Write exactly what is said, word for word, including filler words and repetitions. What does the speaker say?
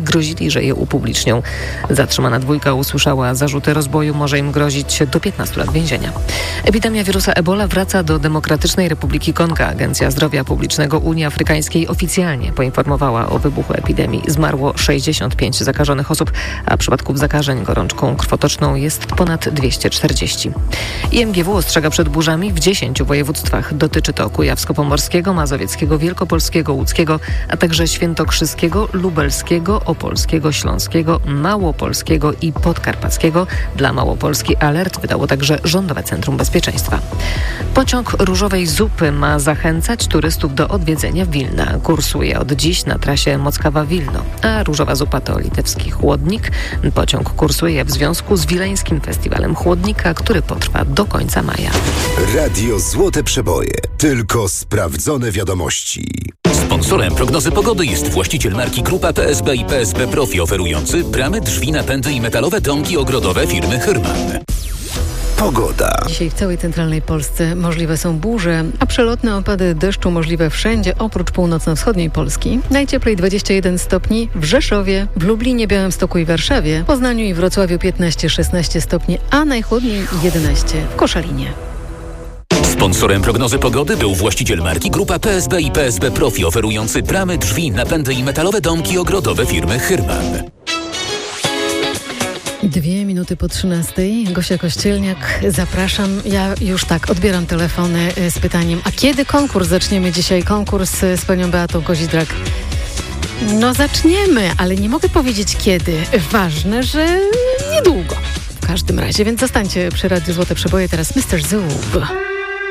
grozili, że je upublicznią. Zatrzymana dwójka usłyszała zarzuty rozboju, może im grozić do piętnastu lat więzienia. Epidemia wirusa Ebola wraca do Demokratycznej Republiki Konga. Agencja Zdrowia Publicznego Unii Afrykańskiej oficjalnie poinformowała o wybuchu epidemii. Zmarło sześćdziesiąt pięć zakażonych osób, a przypadków zakażeń gorączką krwotoczną jest ponad dwieście czterdzieści. I M G W ostrzega przed burzami w dziesięciu województwach. Dotyczy to Kujawsko-Pomorskiego, Mazowieckiego, Wielkopolskiego, Łódzkiego, a także Świętokrzyskiego, Lubelskiego, Opolskiego, Śląskiego, Małopolskiego i Podkarpackiego. Dla Małopolski alert wydało także Rządowe Centrum Bezpieczeństwa. Pociąg Różowej Zupy ma zachęcać turystów do odwiedzenia Wilna. Kursuje od dziś na trasie Mockawa-Wilno, a Różowa Zupa to litewski chłodnik. Pociąg kursuje w związku z Wileńskim Festiwalem Chłodnika, który potrwa do końca maja. Radio Złote Przeboje. Tylko sprawdzone wiadomości. Sponsorem prognozy pogody jest właściciel marki Grupa P S B i P S B Profi, oferujący bramy, drzwi, napędy i metalowe domki ogrodowe firmy Hyrman. Pogoda. Dzisiaj w całej centralnej Polsce możliwe są burze, a przelotne opady deszczu możliwe wszędzie oprócz północno-wschodniej Polski. Najcieplej dwadzieścia jeden stopni w Rzeszowie, w Lublinie, Białymstoku i Warszawie, Poznaniu i Wrocławiu piętnaście szesnaście stopni, a najchłodniej jedenaście w Koszalinie. Sponsorem prognozy pogody był właściciel marki Grupa P S B i P S B Profi, oferujący bramy, drzwi, napędy i metalowe domki ogrodowe firmy Hyrman. Dwie minuty po trzynastej. Gosia Kościelniak, zapraszam. Ja już tak odbieram telefony z pytaniem, a kiedy konkurs zaczniemy dzisiaj? Konkurs z panią Beatą Kozidrak. No zaczniemy, ale nie mogę powiedzieć kiedy. Ważne, że niedługo. W każdym razie, więc zostańcie przy Radiu Złote Przeboje. Teraz mister Zub.